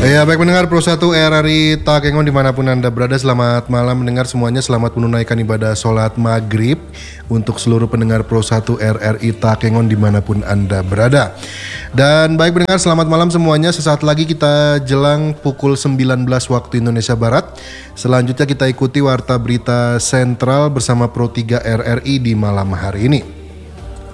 Ya baik pendengar Pro 1 RRI Takengon dimanapun Anda berada, selamat malam mendengar semuanya, selamat menunaikan ibadah sholat maghrib untuk seluruh pendengar Pro 1 RRI Takengon dimanapun Anda berada. Dan baik pendengar, selamat malam semuanya, sesaat lagi kita jelang pukul 19 waktu Indonesia Barat. Selanjutnya kita ikuti Warta Berita Sentral bersama Pro 3 RRI di malam hari ini.